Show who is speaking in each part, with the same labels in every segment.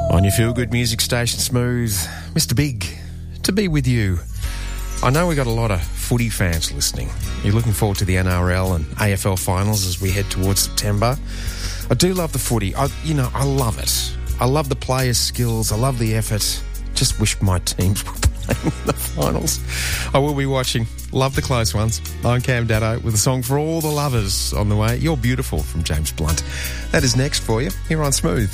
Speaker 1: On your feel-good music station, Smooth, Mr. Big, to be with you. I know we got a lot of footy fans listening. You're looking forward to the NRL and AFL finals as we head towards September. I do love the footy. I love it. I love the players' skills. I love the effort. Just wish my teams were playing in the finals. I will be watching. Love the close ones. I'm Cam Daddo with a song for all the lovers on the way. You're Beautiful from James Blunt. That is next for you here on Smooth.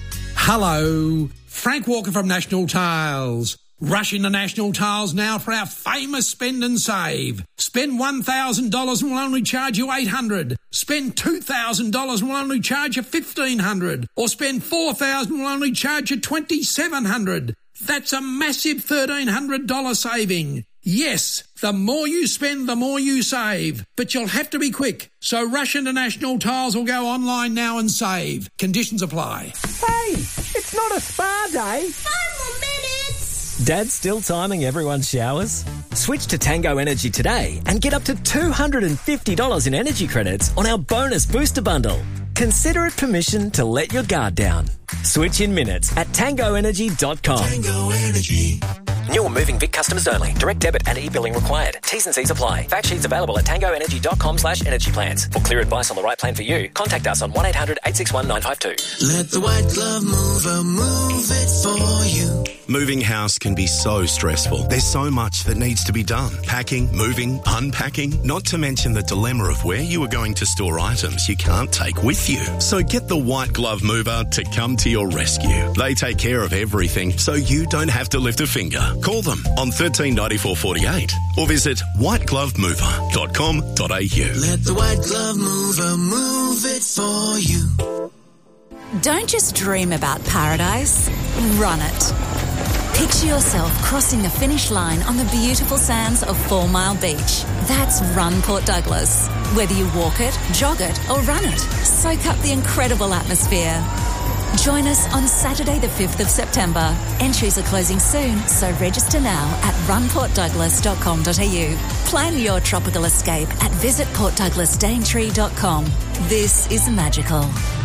Speaker 2: Hello, Frank Walker from National Tiles. Rush into National Tiles now for our famous spend and save. Spend $1,000 and we'll only charge you $800. Spend $2,000 and we'll only charge you $1,500. Or spend $4,000 and we'll only charge you $2,700. That's a massive $1,300 saving. Yes, the more you spend, the more you save. But you'll have to be quick. So rush into National Tiles or go online now and save. Conditions apply.
Speaker 3: Hey, it's not a spa day.
Speaker 4: 5 more minutes.
Speaker 5: Dad's still timing everyone's showers? Switch to Tango Energy today and get up to $250 in energy credits on our bonus booster bundle. Consider it permission to let your guard down. Switch in minutes at tangoenergy.com.
Speaker 6: Tango Energy.
Speaker 5: New or moving Vic customers only. Direct debit and e-billing required. T's and C's apply. Fact sheets available at tangoenergy.com/energy plans. For clear advice on the right plan for you, contact us on 1-800-861-952.
Speaker 6: Let the white glove mover move it for you.
Speaker 7: Moving house can be so stressful. There's so much that needs to be done. Packing, moving, unpacking, not to mention the dilemma of where you are going to store items you can't take with you. So get the white glove mover to come to your rescue. They take care of everything so you don't have to lift a finger. Call them on 139448 or visit whiteglovemover.com.au.
Speaker 6: Let the white glove mover move it for you.
Speaker 4: Don't just dream about paradise, run it. Picture yourself crossing the finish line on the beautiful sands of 4 Mile Beach. That's Run Port Douglas. Whether you walk it, jog it or run it, soak up the incredible atmosphere. Join us on Saturday the 5th of September. Entries are closing soon, so register now at runportdouglas.com.au. Plan your tropical escape at visitportdouglasdaintree.com. This is magical.